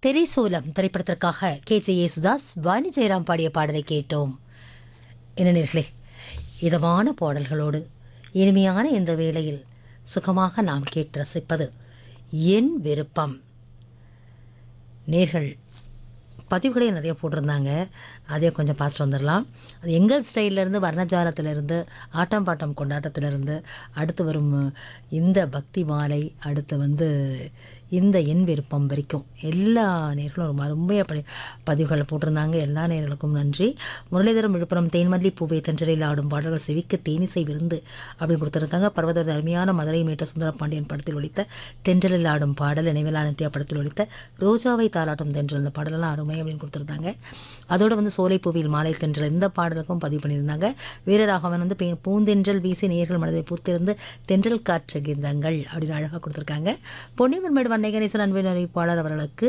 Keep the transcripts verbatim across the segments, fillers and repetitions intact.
திரிசூலம் திரைப்படத்திற்காக K J Yesudas Vani Jayaram பாடிய பாடலை கேட்டோம். என்ன நேர்களே, இதமான பாடல்களோடு இனிமையான இந்த வேளையில் சுகமாக நாம் கேட்டு ரசிப்பது என் விருப்பம். நேர்கள் பதிவுகளே நிறைய போட்டிருந்தாங்க, அதே கொஞ்சம் பார்த்துட்டு வந்துடலாம். அது எங்கள் ஸ்டைலிருந்து, வர்ணஜாலத்திலிருந்து, ஆட்டம் பாட்டம் கொண்டாட்டத்திலிருந்து, அடுத்து வரும் இந்த பக்தி மாலை, அடுத்து வந்து இந்த என் விருப்பம் வரைக்கும் எல்லா நேர்களும் ரொம்ப அருமையாக படி பதிவுகளை போட்டிருந்தாங்க. எல்லா நேர்களுக்கும் நன்றி. முரளிதரம் விழுப்புரம் தேன்மல்லி பூவை தென்றலில் ஆடும் பாடல்கள் செவிக்க தேனிசை விருந்து அப்படின்னு கொடுத்துருக்காங்க. பர்வத அருமையான மதுரை மேட்ட சுந்தரபாண்டியன் படத்தில் ஒழித்த தென்றலில் ஆடும் பாடல், நினைவிலா நித்யா படத்தில் ஒழித்த ரோஜாவை தாலாட்டும் தென்றல், இந்த பாடலெல்லாம் அருமை அப்படின்னு கொடுத்துருந்தாங்க. அதோடு வந்து சோலை பூவியில் மாலை தென்றல் இந்த பாடலுக்கும் பதிவு பண்ணியிருந்தாங்க. வீரராகவன் வந்து பே பூந்தென்றல் வீசி நேர்கள் மனதை பூத்திருந்து தென்றல் காற்று கீதங்கள் அப்படின்னு அழகாக கொடுத்துருக்காங்க. பொன்னியம்மன் வன்னை கணேசன் அன்பின் அறிவிப்பாளர் அவர்களுக்கு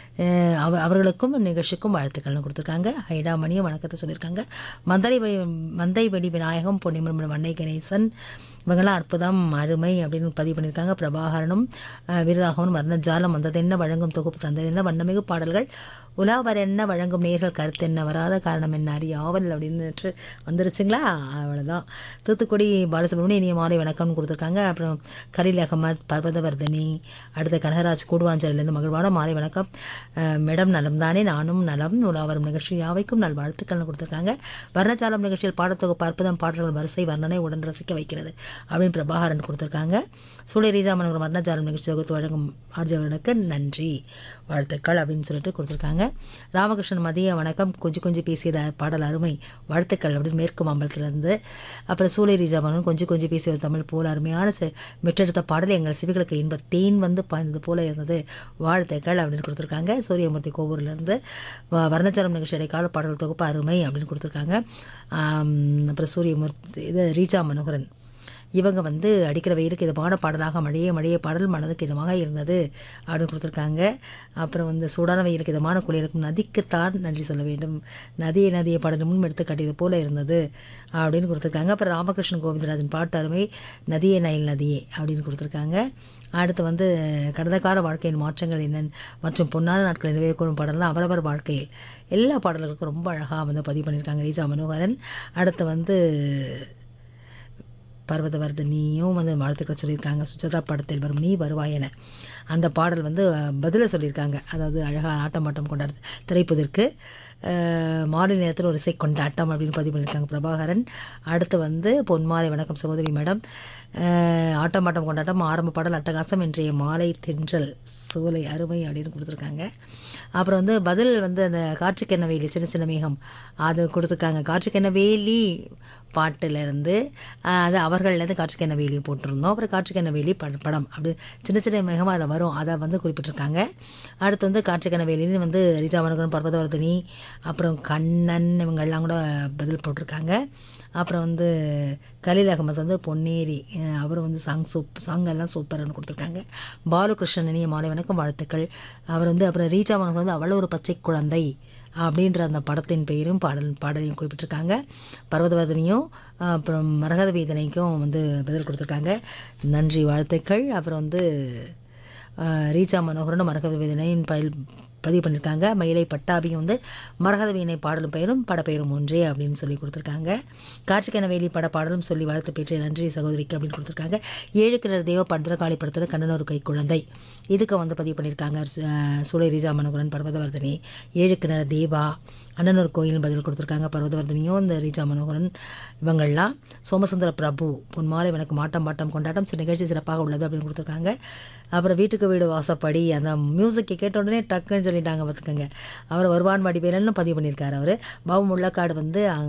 அவ அவர்களுக்கும் நிகழ்ச்சிக்கும் வாழ்த்துக்கள்னு கொடுத்துருக்காங்க. ஹைடாமணியும் வணக்கத்தை சொல்லியிருக்காங்க. மந்தை வெடி மந்தை வெடி விநாயகம், பொன்னியம்மன் வன்னை கணேசன் இவங்கெல்லாம் அற்புதம் அருமை அப்படின்னு பதிவு பண்ணியிருக்காங்க. பிரபாகரனும் வீரராகவனும் வர்ணஜாலம் வந்ததென்ன வழங்கும் தொகுப்பு தந்ததென்ன வண்ணமிகு பாடல்கள் உலாவர் என்ன வழங்கும் நேர்கள் கருத்து என்ன வராத காரணம் என்ன அறியாவல் அப்படின்னு வந்துருச்சுங்களா. அவ்வளோதான். தூத்துக்குடி பாலசுப்ரமணியம் இனிய மாலை வணக்கம்னு கொடுத்துருக்காங்க. அப்புறம் கலீல் அகமத், பர்வதவர்தினி, அடுத்த கனகராஜ் கூடுவாஞ்சலிலேருந்து மகிழ்வான மாலை வணக்கம். மேடம் நலம் தானே, நானும் நலம். உலாவரும் நிகழ்ச்சி யாவைக்கும் நல் வாழ்த்துக்கள்னு கொடுத்துருக்காங்க. வர்ணஜாலம் நிகழ்ச்சியில் பாடத்தொகுப்பு அற்புதம், பாடல்கள் வரிசை வர்ணனை உடன் ரசிக்க வைக்கிறது அப்படின்னு பிரபாகரன் கொடுத்துருக்காங்க. சூளை ரீஜாமன் வர்ணஜாலம் நிகழ்ச்சி தொகுத்து வழங்கும் ஆர்ஜி அவர்களுக்கு நன்றி வாழ்த்துக்கள் அப்படின்னு சொல்லிட்டு கொடுத்துருக்காங்க. ராமகிருஷ்ணன் மதிய வணக்கம், கொஞ்சம் கொஞ்சம் பேசியத பாடல் அருமை வாழ்த்துக்கள் அப்படின்னு மேற்கு மாம்பலத்திலிருந்து. அப்புறம் சூளை ரீஜாமன் கொஞ்சம் கொஞ்சம் பேசிய ஒரு தமிழ் போல அருமையான மெற்றெடுத்த பாடல் எங்கள் சிவிகளுக்கு இன்ப தேன் வந்து பாய்ந்தது போல இருந்தது வாழ்த்துக்கள் அப்படின்னு கொடுத்துருக்காங்க. சூரியமூர்த்தி கோவூர்லேருந்து வர்ணஜாலம் நிகழ்ச்சி இடைக்கால பாடல் தொகுப்பு அருமை அப்படின்னு கொடுத்துருக்காங்க. அப்புறம் சூரியமூர்த்தி இது ரீஜா மனோகரன் இவங்க வந்து அடிக்கிற வெயிலுக்கு இதமான பாடலாக மழையே மழையே பாடல் மனதுக்கு இதமாக இருந்தது அப்படின்னு கொடுத்துருக்காங்க. அப்புறம் வந்து சூடான வெயிலுக்கு இதமான குளிருக்கும் நதிக்குத்தான் நன்றி சொல்ல வேண்டும், நதியை நதியை பாடல் முன் எடுத்து காட்டியது போல இருந்தது அப்படின்னு கொடுத்துருக்காங்க. அப்புறம் ராமகிருஷ்ணன் கோவிந்தராஜன் பாட்டு அருமை, நதியே நயில் நதியே அப்படின்னு கொடுத்துருக்காங்க. அடுத்து வந்து கடந்த கால வாழ்க்கையின் மாற்றங்கள் என்னென்னு மற்றும் பொன்னான நாட்களை நினைவுகூரும் பாடலாம் அவரவர் வாழ்க்கையில் எல்லா பாடல்களுக்கும் ரொம்ப அழகாக வந்து பதிவு பண்ணியிருக்காங்க ரீஜா மனோகரன். அடுத்து வந்து பர்வதவர்தினியும் வந்து வாழ்த்துக்கள் சொல்லியிருக்காங்க. சுஜாதா படத்தில் வரும் நீ வருவாய் என அந்த பாடல் வந்து பதிலை சொல்லியிருக்காங்க. அதாவது அழகாக ஆட்டம் பாட்டம் கொண்டாடு திரைப்பதற்கு மாலை நேரத்தில் ஒரு இசை கொண்டாட்டம் அப்படின்னு பதிவு பண்ணியிருக்காங்க பிரபாகரன். அடுத்து வந்து பொன்மாலை வணக்கம் சகோதரி மேடம், ஆட்டம் பாட்டம் கொண்டாட்டம் ஆரம்ப பாடல் அட்டகாசம், இன்றைய மாலை தென்றல் சோலை அருமை அப்படின்னு கொடுத்துருக்காங்க. அப்புறம் வந்து பதில் வந்து அந்த காற்றுக்கென்ன வேலி சின்ன சின்ன மேகம் அது கொடுத்துருக்காங்க. காற்றுக்கென்ன வேலி பாட்டிலேருந்து அது அவர்கள்லேருந்து காற்றுக்கென்ன வேலி போட்டிருந்தோம். அப்புறம் காற்றுக்கென்ன வேலி பட படம் அப்படி சின்ன சின்ன மேகம் அதில் வரும், அதை வந்து குறிப்பிட்டிருக்காங்க. அடுத்து வந்து காற்றுக்கென்ன வேலின்னு வந்து ரீஜா மனோகரன், பர்வதவர்தினி, அப்புறம் கண்ணன் இவங்கெல்லாம் கூட பதில் போட்டிருக்காங்க. அப்புறம் வந்து கலீல் அகமத் வந்து பொன்னேரி அவர் வந்து சாங் சூப் சாங் எல்லாம் சூப்பர்னு கொடுத்துருக்காங்க. பாலுகிருஷ்ணன் இனிய மாலை வணக்கம் வாழ்த்துக்கள். அவர் வந்து அப்புறம் ரீஜா மனோகரன் வந்து அவள ஒரு பச்சை குழந்தை அப்படின்ற அந்த படத்தின் பெயரும் பாடல் பாடலையும் குறிப்பிட்டிருக்காங்க. பர்வதவர்தினியும் அப்புறம் மரகத வேதனைக்கும் வந்து பதில் கொடுத்துருக்காங்க. நன்றி வாழ்த்துக்கள். அப்புறம் வந்து ரீஜா மனோகரனும் மரகத வேதனையும் பயில் பதிவு பண்ணியிருக்காங்க. மயிலை பட்டாபியும் வந்து மரகத வீணை பாடலும் பெயரும் படப்பெயரும் ஒன்றே அப்படின்னு சொல்லி கொடுத்துருக்காங்க. காற்றுக்கென வேலி பட பாடலும் சொல்லி வாழ்த்து பெற்ற நன்றி சகோதரிக்கு அப்படின்னு கொடுத்துருக்காங்க. ஏழு கிணறு தேவ பத்திரகாளி படத்தில் கண்ணனொரு கை குழந்தை இதுக்கு வந்து பதிவு பண்ணியிருக்காங்க. சூளை ரீஜா மனோகரன், பர்வதவர்தினி, ஏழு கிணறு தேவா, அண்ணனூர் கோயில்னு பதில் கொடுத்துருக்காங்க. பர்வதவர்தினியும் இந்த ரீஜா மனோகரன் இவங்கள்லாம். சோமசுந்தர பிரபு பொன்மாலை வணக்கம் ஆட்டம் பாட்டம் கொண்டாட்டம் சில நிகழ்ச்சி சிறப்பாக உள்ளது அப்படின்னு கொடுத்துருக்காங்க. அப்புறம் வீட்டுக்கு வீடு வாசப்படி அந்த மியூசிக்கை கேட்ட உடனே டக்குன்னு சொல்லிட்டாங்க பார்த்துக்கோங்க. அவர் வருவான் வாடி பேரன்னு பதிவு பண்ணியிருக்காரு. அவர் பாபு முள்ளக்காடு வந்து